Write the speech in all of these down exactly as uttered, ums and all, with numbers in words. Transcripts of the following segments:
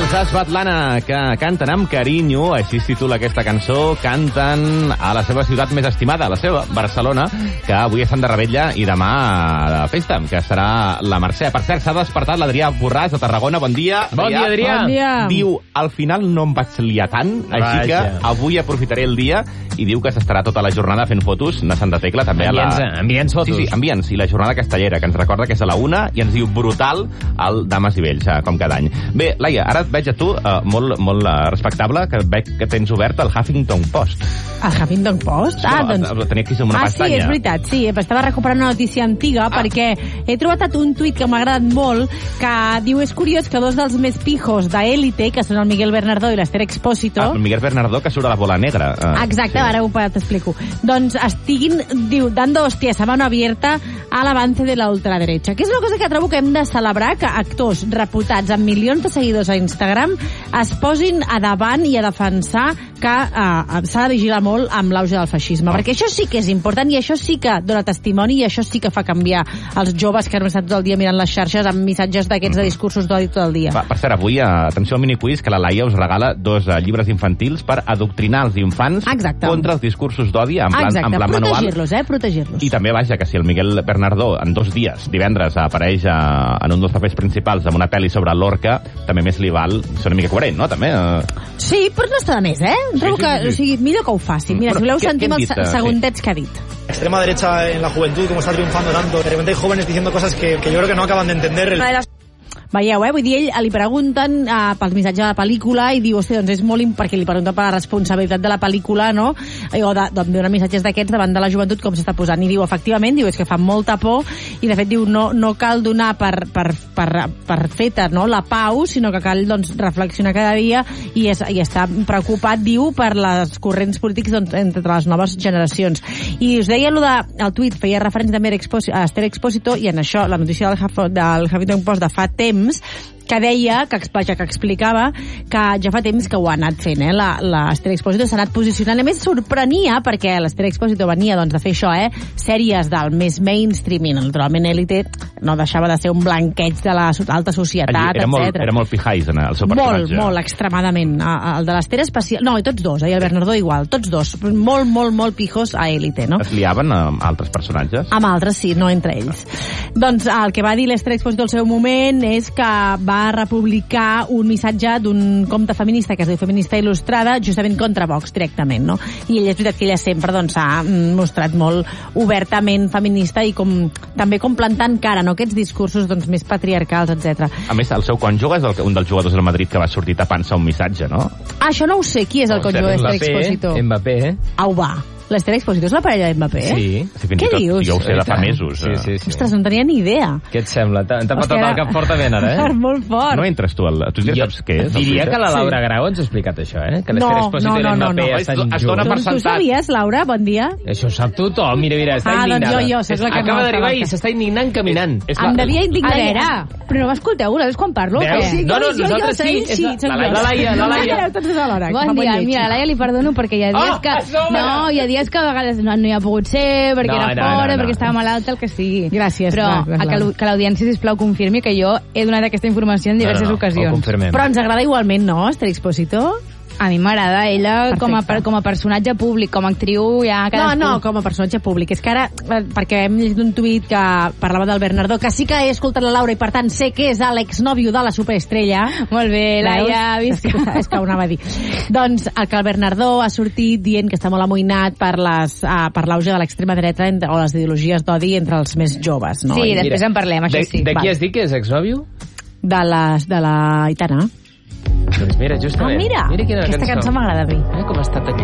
Els de Svetlana, que canten amb carinyo, així es titula aquesta cançó, canten a la seva ciutat més estimada, la seva, Barcelona, que avui estan de revetlla i demà a festa, que serà la Mercè. Per cert, s'ha despertat l'Adrià Borràs de Tarragona. Bon dia. Bon dia, Adrià. Bon dia. Diu, al final no em vaig liar tant, així Vaja. que avui aprofitaré el dia, i diu que s'estarà tota la jornada fent fotos de Santa Tecla, també a la... Envia'ns, envia'ns fotos. Sí, sí, envia'ns. I la jornada castellera, que ens recorda que és a la una, i ens diu brutal al Dames i Vells, com cada any. Bé, Laia, ara et veig a tu, uh, molt, molt uh, respectable, que veig que tens obert el Huffington Post. El Huffington Post? Ah, no, doncs... el tenia aquí som una ah, pestanya. sí, és veritat, sí. Estava recuperant una notícia antiga ah. perquè he trobat un tuit que m'ha agradat molt, que diu, és curiós que dos dels més pijos d'Élite, que són el Miguel Bernardó i l'Ester Expósito... Ah, el Miguel Bernardó, que surt a la bola negra. Uh, Exacte, sí. ara ho t'explico. Doncs estiguin, diu, dando hostias a mano abierta al avance de la ultraderecha, que és una cosa que trobo que hem de celebrar, que actors reputats amb milions de seguidors a Instagram es posin a davant i a defensar que uh, s'ha de vigilar molt amb l'auge del feixisme, oh. perquè això sí que és important i això sí que dona testimoni i això sí que fa canviar els joves que han estat tot el dia mirant les xarxes amb missatges d'aquests de discursos d'odi tot el dia. Va, per cert, avui, uh, atenció al miniquiz, que la Laia us regala dos uh, llibres infantils per adoctrinar els infants Exacte. contra els discursos d'odi en plan, Exacte, en plan manual. protegir-los, eh, protegir-los. I també, vaja, que si el Miguel Bernardó en dos dies, divendres, apareix uh, en un dels papers principals amb una pel·li sobre l'Orca, també més li val ser una mica coherent, no? També, uh... Sí, però no està de més, eh? Trobo sí, sí, que, sí. o sigui, millor que ho faci. Mira, Però si voleu què- sentim què hem els dit, eh? segundets que ha dit. Extrema derecha en la juventud, como está triunfando tanto, de repente hay jóvenes diciendo cosas que, que yo creo que no acaban de entender. El... Veieu, eh? Vull dir, ell li pregunten uh, pels missatges de la pel·lícula i diu, hòstia, doncs és molt... Imp... perquè li pregunten per la responsabilitat de la pel·lícula, no? O de, de donar missatges d'aquests davant de la joventut, com s'està posant. I diu, efectivament, diu, és que fa molta por i, de fet, diu, no, no cal donar per, per, per, per feta, no?, la pau, sinó que cal, doncs, reflexionar cada dia i, és, i està preocupat, diu, per les corrents polítics doncs, entre les noves generacions. I us deia, allò de, el tuit feia referència també a Esther Expósito, i en això, la notícia del, del Huffington Post de fa temps, que deia, que, que explicava que ja fa temps que ho ha anat fent, eh? L'Ester Expósito s'ha anat posicionant. A més, sorprenia, perquè l'Ester Expósito venia doncs, de fer això, eh? Sèries del més mainstream i naturalment Élite no deixava de ser un blanqueig de l'alta societat, era molt, etcètera. era molt pijais en el seu Molt, personatge. molt, extremadament. El de l'Ester especial... No, i tots dos, eh? I el Bernardó igual. Tots dos. Molt, molt, molt pijos a Élite, no? Es liaven amb altres personatges? Amb altres, sí, no entre ells. Doncs el que va dir l'Ester Expósito al seu moment és que va republicar un missatge d'un compte feminista que es diu Feminista Il·lustrada, justament contra Vox directament, no? I ella, és veritat que ella sempre doncs, s'ha mostrat molt obertament feminista i com, també com plantant cara, no?, aquests discursos doncs, més patriarcals, etcètera. A més, el seu cònjuge és el, un dels jugadors del Madrid que va sortir tapant-se un missatge, no? Ah, això no ho sé, qui és el No ho sé, cònjuge d'Ester Mbappé, Expósito? Mbappé, eh? Au, va. L'Ester Expósito és la parella d'Mbappé? Sí. Sí, fins Què i tot, dius? jo ho sé de fa I tant. mesos. Sí, sí, sí. Ostres, no en tenia ni idea. Què et sembla? T'ha t'ha patat el cap fortament, ara, eh? Molt fort. No entres tu al... Tu ja saps què és? el Diria Twitter? que la Laura Grau ens ha explicat això, eh? Que l'Ester No, Expósito no, i no, no, l'Mbappé no. estan Es dona junts. per Tu, tu sentat. sabies, Laura? Bon dia. Això ho sap tothom, mira, mira, està Ah, doncs indignada. jo, jo, soc la que no Acaba d'arribar estava. i s'està indignant caminant. És Em devia indignar. A veure, però no m'escolteu, vosaltres quan parlo? Veus? o què? Sí, No, no, jo, jo, nosaltres jo, sí. ell És sí, la- soc la- jo. la Laia, la Laia. Aneu tots alhora. Bon Fa dia, lleig. mira, a Laia li perdono perquè hi ha dies Oh, que... a sobre! No, hi ha dies que a vegades no, no hi ha pogut ser, perquè No, era no, fora, no, no. perquè estava malalta, el que sigui. Gràcies, Però clar, gràcies, a que Laura. l'au- que l'audiència, sisplau, confirmi que jo he donat aquesta informació en diverses No, no, no, ocasions. ho confirmem. Però ens agrada igualment, no, Esther Expósito? A mi m'agrada ella com a, Perfecte. per- com a personatge públic, com a actriu ja No, cadascú. no, com a personatge públic. És que ara, eh, perquè hem llegit un tuit que parlava del Bernardó, que sí que he escoltat la Laura i, per tant, sé que és l'exnòvio de la superestrella. Molt bé, Laia, Veus? visca. És que, és que ho anava a dir. Doncs el que el Bernardó ha sortit dient que està molt amoïnat per les, uh, per l'auge de l'extrema dreta entre, o les ideologies d'odi entre els més joves, no? Sí, I després en parlem, això de, sí. De qui Val. has dit que és exnòvio? de, les, de la Aitana. Doncs mira, Ah, justament. mira, mira quina aquesta cançó cançó m'agrada a mi. Eh, com està tot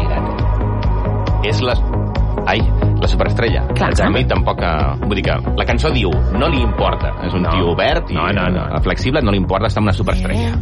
lligat. És la... Ai, la superestrella. Clar. A mi tampoc... eh, Vull dir que la cançó diu, no li importa. És un No. tio obert i No, no, no. flexible, no li importa estar amb una superestrella.